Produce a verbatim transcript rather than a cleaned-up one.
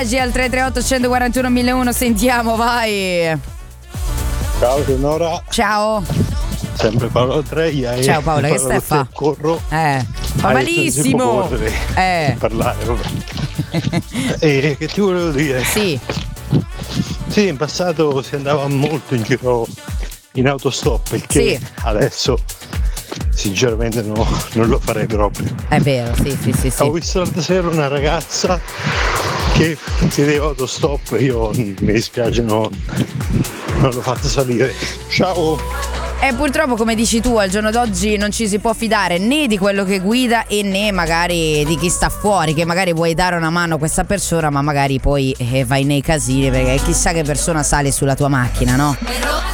messaggi al tre tre otto uno quattro uno uno uno. Sentiamo, vai. Ciao Tenora. Ciao. Sempre Paolo Treia. Ciao Paolo, che stai a fa? Corro. Eh, fa Ah, malissimo. Eh. Parlare, vabbè. E che ti volevo dire? Sì. Sì, in passato si andava molto in giro in autostop, perché sì. adesso sinceramente no, non lo farei proprio. È vero, sì, sì, sì, sì. Ho visto l'altra sera una ragazza che chiedeva autostop e io mi dispiace, no, non l'ho fatto salire. Ciao! E purtroppo, come dici tu, al giorno d'oggi non ci si può fidare né di quello che guida e né magari di chi sta fuori, che magari vuoi dare una mano a questa persona ma magari poi eh, vai nei casini, perché chissà che persona sale sulla tua macchina, no?